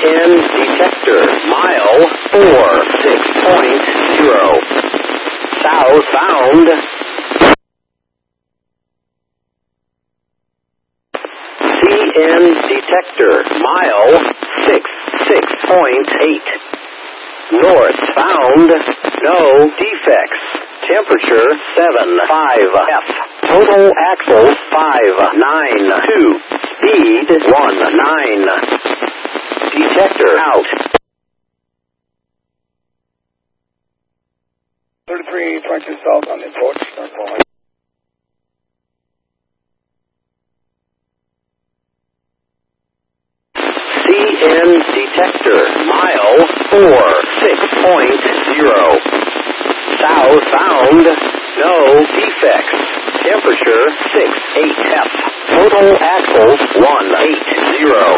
CN detector, mile 46.0. Southbound. CN detector, mile 66.8. Northbound, no defects. Temperature 75F. Total axles 592. Speed 19. Detector out. 3322 south on the approach. CN detector, mile 46.0. Southbound, no defects. Temperature 68F. Total axles 180.